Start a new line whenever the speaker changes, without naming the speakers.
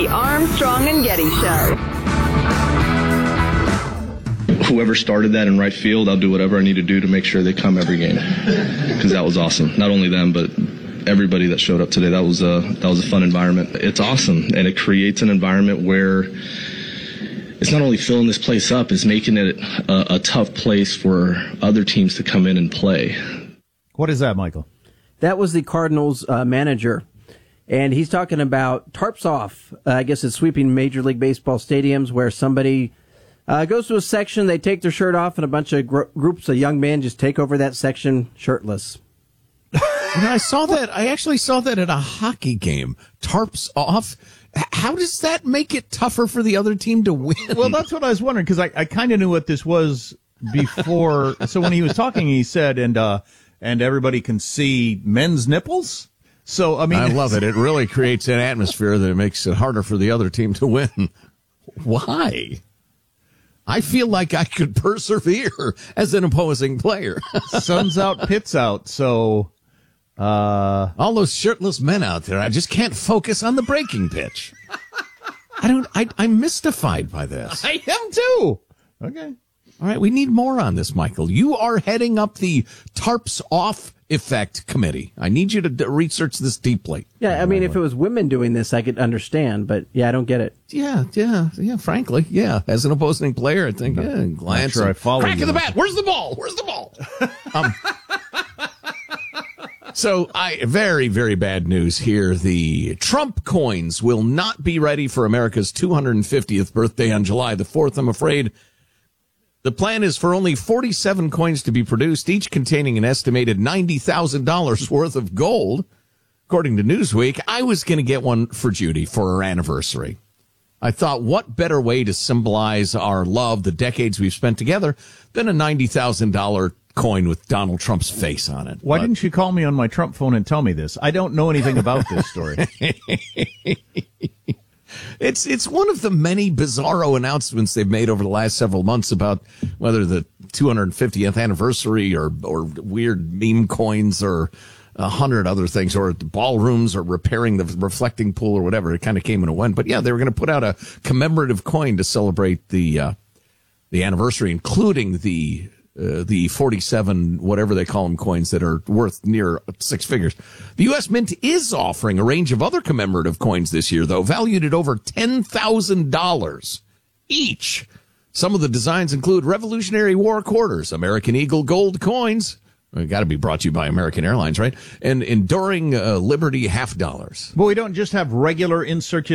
The Armstrong and Getty Show.
Whoever started that in right field, I'll do whatever I need to do to make sure they come every game, because that was awesome. Not only them, but everybody that showed up today. That was a fun environment. It's awesome, and it creates an environment where it's not only filling this place up, it's making it a tough place for other teams to come in and play.
What is that, Michael?
That was the Cardinals manager, and he's talking about tarps off. I guess it's sweeping Major League Baseball stadiums where somebody goes to a section, they take their shirt off, and a bunch of groups of young men just take over that section shirtless.
I saw that. I actually saw that at a hockey game. Tarps off. How does that make it tougher for the other team to win?
Well, that's what I was wondering, because I kind of knew what this was before. So when he was talking, he said, and everybody can see men's nipples. So, I mean,
I love it. It really creates an atmosphere that makes it harder for the other team to win. Why? I feel like I could persevere as an opposing player.
Sun's out, pit's out. So,
all those shirtless men out there, I just can't focus on the breaking pitch. I'm mystified by this.
I am too. Okay.
All right, we need more on this, Michael. You are heading up the Tarps Off Effect Committee. I need you to research this deeply.
Yeah, I mean, if it was women doing this, I could understand, but yeah, I don't get it.
Yeah, frankly, yeah. As an opposing player, I think, glance.
Sure I follow
crack
you.
of the bat. Where's the ball? So, very, very bad news here. The Trump coins will not be ready for America's 250th birthday on July the 4th, I'm afraid. The plan is for only 47 coins to be produced, each containing an estimated $90,000 worth of gold. According to Newsweek, I was going to get one for Judy for her anniversary. I thought, what better way to symbolize our love, the decades we've spent together, than a $90,000 coin with Donald Trump's face on it.
Why didn't you call me on my Trump phone and tell me this? I don't know anything about this story.
It's one of the many bizarro announcements they've made over the last several months about whether the 250th anniversary or weird meme coins or 100 other things, or ballrooms or repairing the reflecting pool or whatever. It kind of came and went. But yeah, they were going to put out a commemorative coin to celebrate the anniversary, including the 47, whatever they call them, coins that are worth near six figures. The U.S. Mint is offering a range of other commemorative coins this year, though, valued at over $10,000 each. Some of the designs include Revolutionary War quarters, American Eagle gold coins. Got to be brought to you by American Airlines, right? And Enduring Liberty half dollars.
But we don't just have regular in circulation